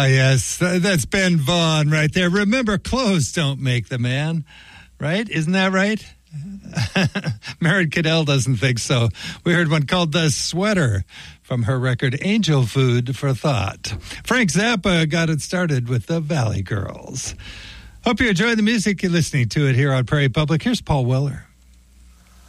Ah, yes. That's Ben Vaughn right there. Remember, clothes don't make the man, right? Isn't that right? Maren Cadell doesn't think so. We heard one called The Sweater from her record Angel Food for Thought. Frank Zappa got it started with the Valley Girls. Hope you enjoy the music. You're listening to it here on Prairie Public. Here's Paul Weller.